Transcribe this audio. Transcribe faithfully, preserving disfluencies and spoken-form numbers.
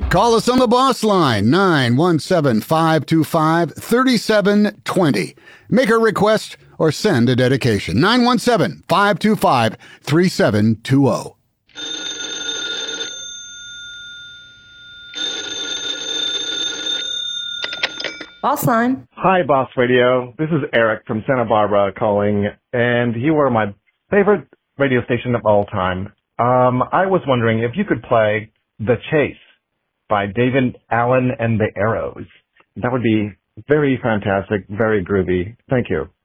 Call us on the boss line, nine one seven, five two five, three seven two zero. Make a request or send a dedication, nine one seven, five two five, three seven two zero. Boss line. Hi, Boss Radio. This is Eric from Santa Barbara calling, and you are my favorite radio station of all time. Um, I was wondering if you could play The Chase by David Allen and the Arrows. That would be very fantastic, very groovy. Thank you.